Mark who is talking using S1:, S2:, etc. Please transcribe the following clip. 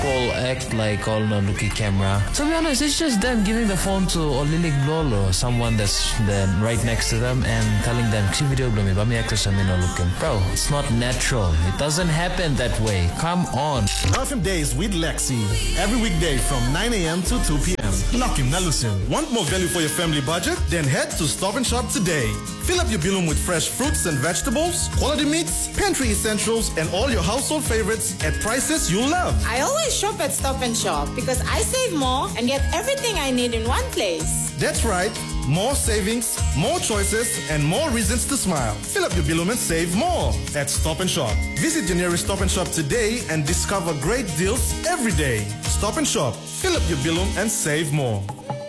S1: people act like all no looky camera. To be honest, it's just them giving the phone to Olilik Blolo, someone that's then right next to them, and telling them, "See video blow me, but me actors no looking." Bro, it's not natural. It doesn't happen that way. Come on.
S2: FM Days with Lexi. Every weekday from 9 a.m. to 2 p.m. Lakim Nalusin. Want more value for your family budget? Then head to Stop and Shop today. Fill up your bilum with fresh fruits and vegetables, quality meats, pantry essentials, and all your household favorites at prices you'll love.
S3: I always shop at Stop and Shop because I save more and get everything I need in one place.
S2: That's right. More savings, more choices, and more reasons to smile. Fill up your bilum and save more at Stop and Shop. Visit your nearest Stop and Shop today and discover great deals every day. Stop and Shop. Fill up your bilum and save more.